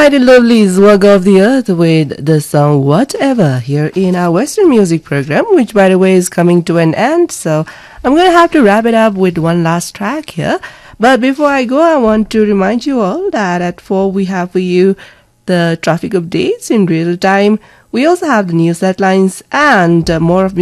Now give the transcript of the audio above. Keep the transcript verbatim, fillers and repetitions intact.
Mighty Lovely's Work of the Earth with the song Whatever here in our Western music program, which by the way is coming to an end. So I'm going to have to wrap it up with one last track here. But before I go, I want to remind you all that at four we have for you the traffic updates in real time. We also have the news headlines and uh, more of